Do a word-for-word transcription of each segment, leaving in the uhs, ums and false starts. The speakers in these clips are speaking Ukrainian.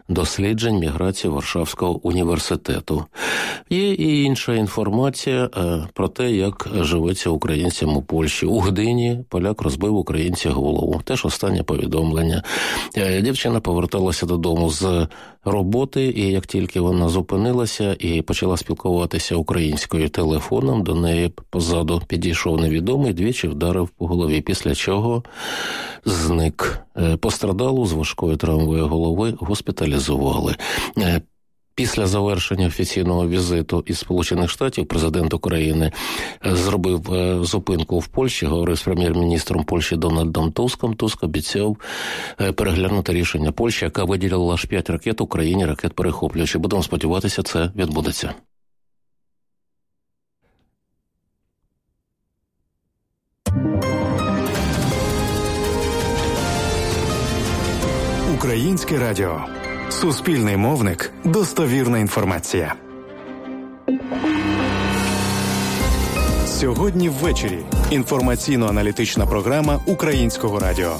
досліджень міграції Варшавського університету. Є і інша інформація про те, як живеться українцям у Польщі. У Гдині поляк розбив українці голову. Теж останнє повідомлення. Дівчина поверталася додому з роботи, і як тільки вона зупинилася і почала спілкуватися українською телефоном, до неї позаду підійшов невідомий, двічі вдарив по голові, після чого зник. Пострадалу з важкою травмою голови госпіталізували. Після завершення офіційного візиту із Сполучених Штатів президент України зробив зупинку в Польщі, говорив з прем'єр-міністром Польщі Дональдом Туском. Туск обіцяв переглянути рішення Польщі, яка виділила аж п'ять ракет Україні, ракет перехоплюючи. Будемо сподіватися, це відбудеться. Українське радіо. Суспільний мовник. Достовірна інформація. Сьогодні ввечері. Інформаційно-аналітична програма Українського радіо.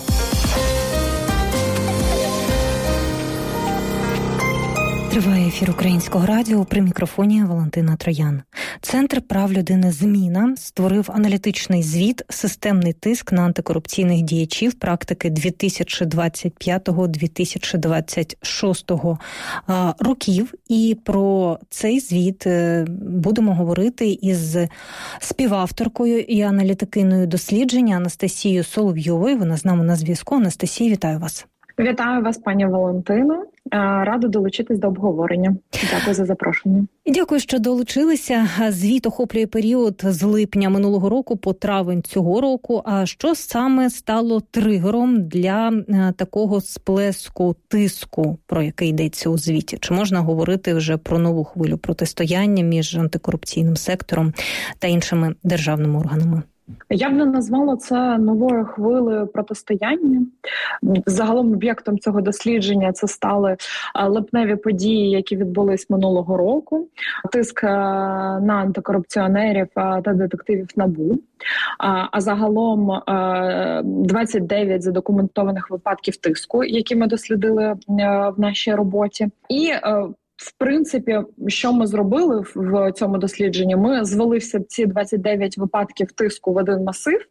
Триває ефір Українського радіо, при мікрофоні Валентина Троян. Центр прав людини «Зміна» створив аналітичний звіт «Системний тиск на антикорупційних діячів практики дві тисячі двадцять п'ятого - дві тисячі двадцять шостого років». І про цей звіт будемо говорити із співавторкою і аналітикиною дослідження Анастасією Соловйовою. Вона з нами на зв'язку. Анастасія, вітаю вас. Вітаю вас, пані Валентино. Рада долучитись до обговорення. Дякую за запрошення. І дякую, що долучилися. Звіт охоплює період з липня минулого року по травень цього року. А що саме стало тригером для такого сплеску тиску, про який йдеться у звіті? Чи можна говорити вже про нову хвилю протистояння між антикорупційним сектором та іншими державними органами? Я б не назвала це новою хвилею протистояння. Загалом об'єктом цього дослідження це стали липневі події, які відбулись минулого року. Тиск на антикорупціонерів та детективів НАБУ. А загалом двадцять дев'ять задокументованих випадків тиску, які ми дослідили в нашій роботі. І в принципі, що ми зробили в цьому дослідженні? Ми звели ці двадцять дев'ять випадків тиску в один масив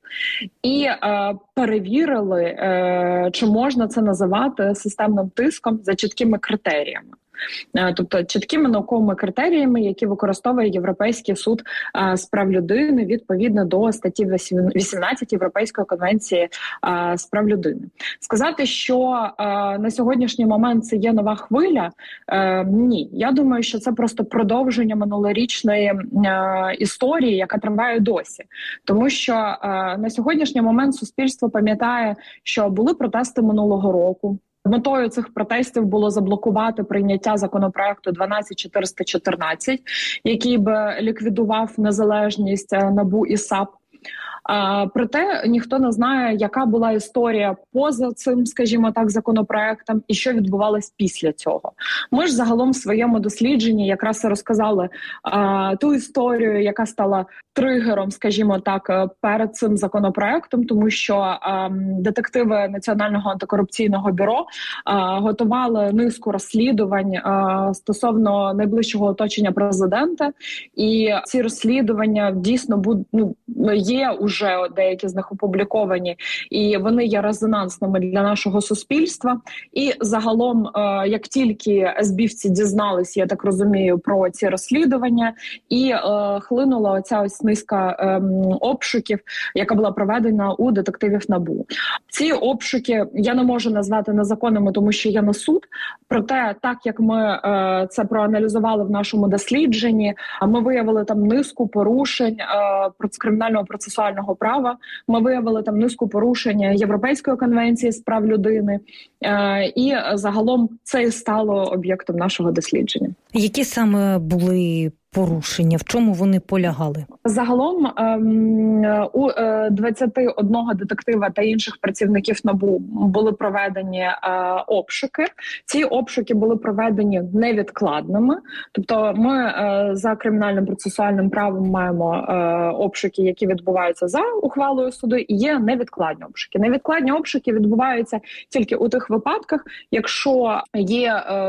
і е, перевірили, е, чи можна це називати системним тиском за чіткими критеріями. Тобто чіткими науковими критеріями, які використовує Європейський суд з прав людини відповідно до статті вісімнадцять Європейської конвенції з прав людини. Сказати, що на сьогоднішній момент це є нова хвиля, ні. Я думаю, що це просто продовження минулорічної історії, яка триває досі. Тому що на сьогоднішній момент суспільство пам'ятає, що були протести минулого року. Метою цих протестів було заблокувати прийняття законопроекту дванадцять чотириста чотирнадцять, який би ліквідував незалежність НАБУ і САП. А, проте ніхто не знає, яка була історія поза цим, скажімо так, законопроектом і що відбувалось після цього. Ми ж загалом в своєму дослідженні якраз розказали а, ту історію, яка стала тригером, скажімо так, перед цим законопроектом, тому що а, детективи Національного антикорупційного бюро а, готували низку розслідувань а, стосовно найближчого оточення президента, і ці розслідування дійсно буд, ну, є уже вже деякі з них опубліковані, і вони є резонансними для нашого суспільства. І загалом, як тільки ес-бівці дізналися, я так розумію, про ці розслідування, і хлинула оця ось низка обшуків, яка була проведена у детективів НАБУ. Ці обшуки я не можу назвати незаконними, тому що є на суд. Проте, так як ми це проаналізували в нашому дослідженні, ми виявили там низку порушень кримінального процесуального права, ми виявили там низку порушення Європейської конвенції з прав людини, і загалом це і стало об'єктом нашого дослідження. Які саме були порушення? В чому вони полягали? Загалом у двадцяти одного детектива та інших працівників НАБУ були проведені обшуки. Ці обшуки були проведені невідкладними. Тобто ми за кримінальним процесуальним правом маємо обшуки, які відбуваються за ухвалою суду, і є невідкладні обшуки. Невідкладні обшуки відбуваються тільки у тих випадках, якщо є